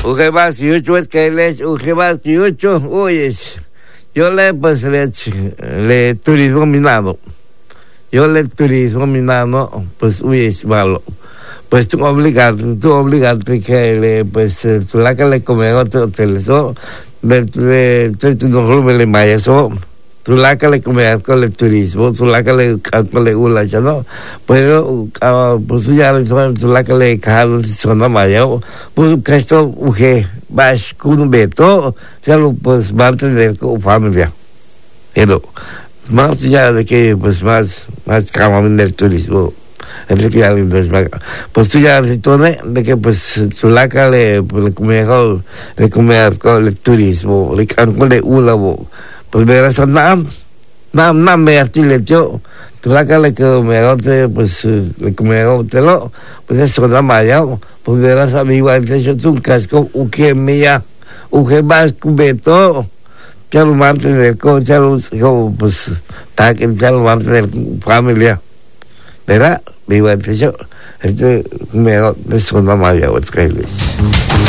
Ujebas yucho es que les ujebas yucho, uyes. Yo le pues le turismo minado. Yo le turismo minado, pues uyes malo. Pues tú obligado que le pues tú la que le comeo te le so tú no le mayeso. Tú la que le comes con el turismo, tú la que le calcule una ya no, pero pues ya tú la que le calo zona mayo, pues que esto uge vas con beto, ya lo pues mantener con familia. Pero más ya de que pues más cama en el turismo. Entre que alguien pues tú ya de que pues tú la que le comes con el turismo, le calcule una pues verás nam me artile yo tú la que le me pues le comeo te lo pues eso nada más ya pues verás amigo antes yo tú casco que mía que vas cubeto ya lo mantener ya lo pues está que ya lo mantener familia verá vivo antes yo me eso nada más ya otra vez